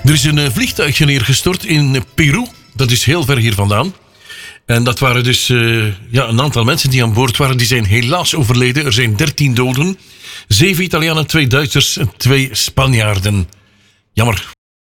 Er is een vliegtuigje neergestort in Peru. Dat is heel ver hier vandaan. En dat waren dus een aantal mensen die aan boord waren. Die zijn helaas overleden. Er zijn 13 doden. 7 Italianen, 2 Duitsers en 2 Spanjaarden. Jammer.